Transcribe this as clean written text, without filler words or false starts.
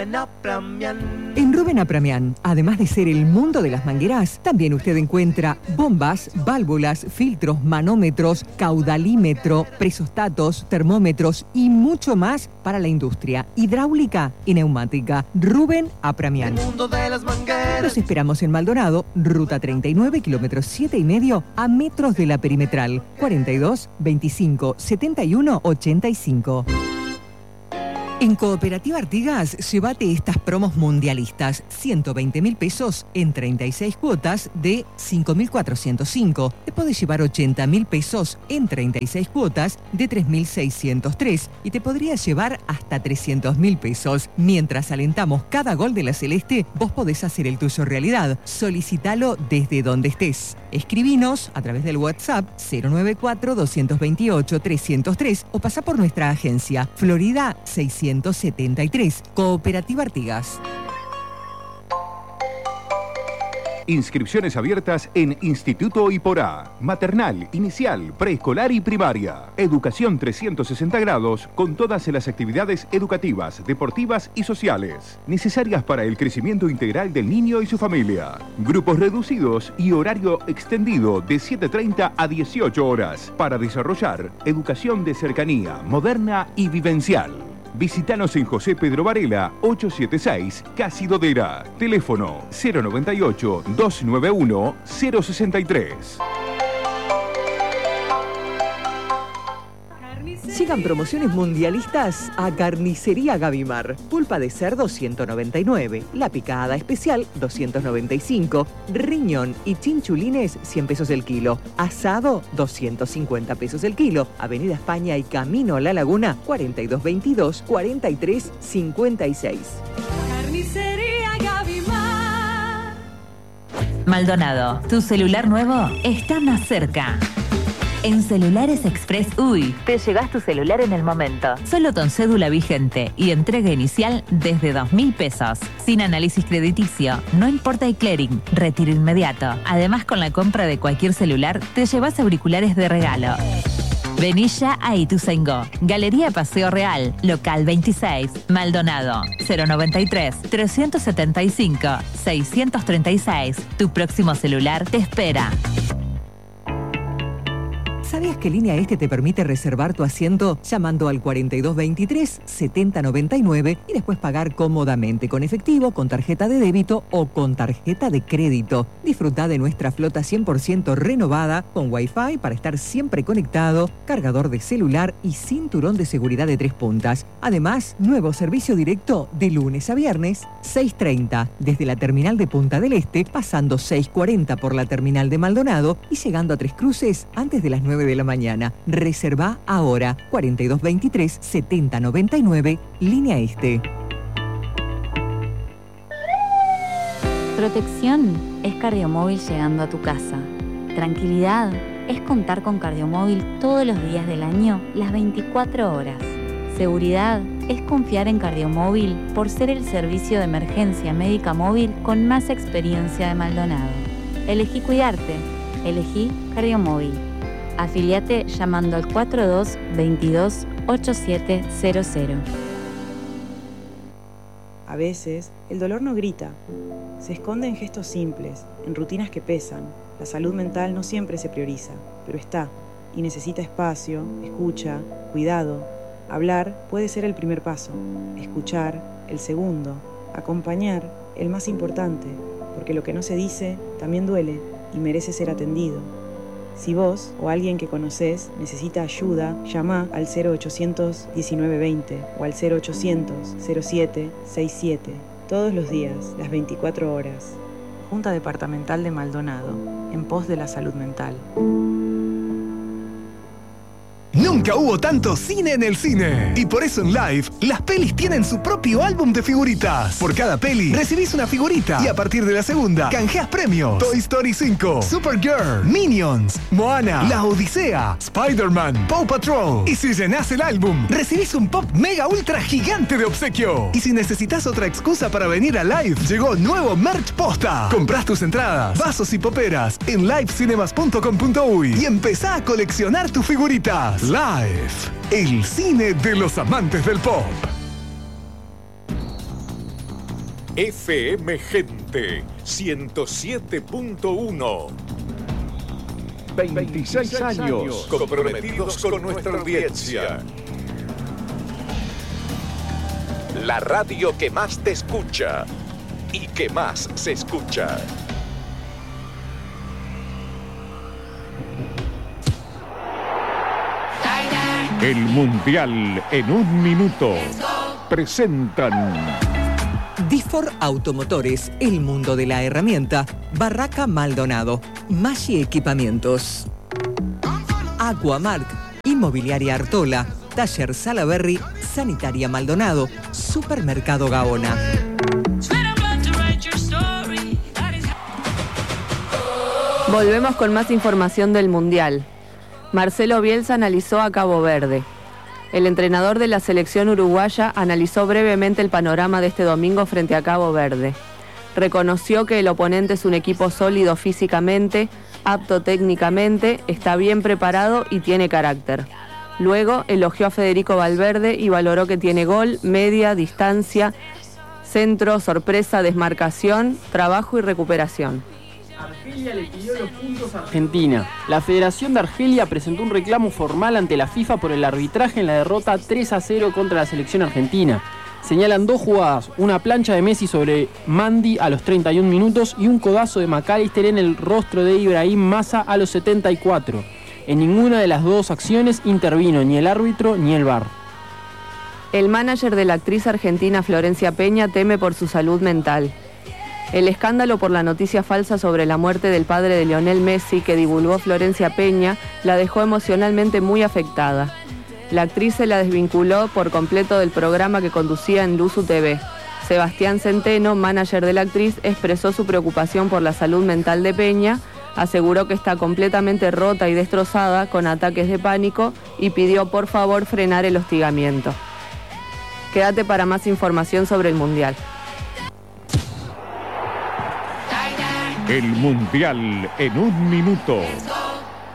En Rubén Apramián, además de ser el mundo de las mangueras, también usted encuentra bombas, válvulas, filtros, manómetros, caudalímetro, presostatos, termómetros y mucho más para la industria hidráulica y neumática. Rubén Apramián. El mundo de las mangueras. Los esperamos en Maldonado, ruta 39, kilómetros 7,5, a metros de la perimetral. 42 25 71 85. En Cooperativa Artigas, llévate estas promos mundialistas. 120.000 pesos en 36 cuotas de 5.405. Te podés llevar 80.000 pesos en 36 cuotas de 3.603. Y te podrías llevar hasta 300.000 pesos. Mientras alentamos cada gol de la Celeste, vos podés hacer el tuyo realidad. Solicítalo desde donde estés. Escribinos a través del WhatsApp 094-228-303 o pasá por nuestra agencia Florida 673, Cooperativa Artigas. Inscripciones abiertas en Instituto Iporá. Maternal, inicial, preescolar y primaria. Educación 360 grados con todas las actividades educativas, deportivas y sociales necesarias para el crecimiento integral del niño y su familia. Grupos reducidos y horario extendido de 7:30 a 18 horas para desarrollar educación de cercanía, moderna y vivencial. Visítanos en José Pedro Varela, 876, Casi Dodera. Teléfono 098-291-063. Llegan promociones mundialistas a Carnicería Gavimar. Pulpa de cerdo 199, la picada especial 295, riñón y chinchulines 100 pesos el kilo, asado 250 pesos el kilo, Avenida España y Camino a la Laguna 4222-4356. Carnicería Gavimar. Maldonado, tu celular nuevo está más cerca. En Celulares Express UI te llevas tu celular en el momento. Solo con cédula vigente y entrega inicial desde 2.000 pesos. Sin análisis crediticio, no importa el clearing, retiro inmediato. Además, con la compra de cualquier celular, te llevas auriculares de regalo. Vení ya a Ituzaingó. Galería Paseo Real, local 26, Maldonado, 093-375-636. Tu próximo celular te espera. ¿Sabías que Línea Este te permite reservar tu asiento llamando al 4223-7099 y después pagar cómodamente con efectivo, con tarjeta de débito o con tarjeta de crédito? Disfruta de nuestra flota 100% renovada con Wi-Fi para estar siempre conectado, cargador de celular y cinturón de seguridad de 3 puntas. Además, nuevo servicio directo de lunes a viernes, 6:30 desde la terminal de Punta del Este, pasando 6:40 por la terminal de Maldonado y llegando a Tres Cruces antes de las 9 de la mañana. Reserva ahora 4223-7099, Línea Este. Protección es Cardiomóvil llegando a tu casa. Tranquilidad es contar con Cardiomóvil todos los días del año, las 24 horas. Seguridad es confiar en Cardiomóvil por ser el servicio de emergencia médica móvil con más experiencia de Maldonado. Elegí cuidarte. Elegí Cardiomóvil. Afiliate llamando al 4222-8700. A veces, el dolor no grita. Se esconde en gestos simples, en rutinas que pesan. La salud mental no siempre se prioriza, pero está, y necesita espacio, escucha, cuidado. Hablar puede ser el primer paso, escuchar, el segundo, acompañar, el más importante, porque lo que no se dice también duele y merece ser atendido. Si vos o alguien que conocés necesita ayuda, llama al 0800 1920 o al 0800 07 67. Todos los días, las 24 horas. Junta Departamental de Maldonado, en pos de la salud mental. Nunca hubo tanto cine en el cine. Y por eso en Live, las pelis tienen su propio álbum de figuritas. Por cada peli, recibís una figurita. Y a partir de la segunda, canjeas premios. Toy Story 5, Supergirl, Minions, Moana, La Odisea, Spider-Man, Paw Patrol. Y si llenás el álbum, recibís un pop mega ultra gigante de obsequio. Y si necesitas otra excusa para venir a Live, llegó nuevo merch posta. Comprás tus entradas, vasos y poperas en livecinemas.com.uy y empezá a coleccionar tus figuritas. Live, el cine de los amantes del pop. FM Gente 107.1. 26 años comprometidos con nuestra audiencia. La radio que más te escucha y que más se escucha. El Mundial en un minuto. Presentan Difor Automotores, el mundo de la herramienta. Barraca Maldonado. Maggi Equipamientos. Aquamark. Inmobiliaria Artola. Taller Salaberry. Sanitaria Maldonado. Supermercado Gaona. Volvemos con más información del Mundial. Marcelo Bielsa analizó a Cabo Verde. El entrenador de la selección uruguaya analizó brevemente el panorama de este domingo frente a Cabo Verde. Reconoció que el oponente es un equipo sólido físicamente, apto técnicamente, está bien preparado y tiene carácter. Luego elogió a Federico Valverde y valoró que tiene gol, media, distancia, centro, sorpresa, desmarcación, trabajo y recuperación. Argelia le pidió los puntos a Argentina. La Federación de Argelia presentó un reclamo formal ante la FIFA por el arbitraje en la derrota 3-0 contra la selección argentina. Señalan dos jugadas, una plancha de Messi sobre Mandi a los 31 minutos y un codazo de McAllister en el rostro de Ibrahim Massa a los 74. En ninguna de las dos acciones intervino ni el árbitro ni el VAR. El manager de la actriz argentina Florencia Peña teme por su salud mental. El escándalo por la noticia falsa sobre la muerte del padre de Lionel Messi que divulgó Florencia Peña la dejó emocionalmente muy afectada. La actriz se la desvinculó por completo del programa que conducía en Luzu TV. Sebastián Centeno, manager de la actriz, expresó su preocupación por la salud mental de Peña, aseguró que está completamente rota y destrozada con ataques de pánico y pidió por favor frenar el hostigamiento. Quédate para más información sobre el Mundial. el Mundial en un minuto.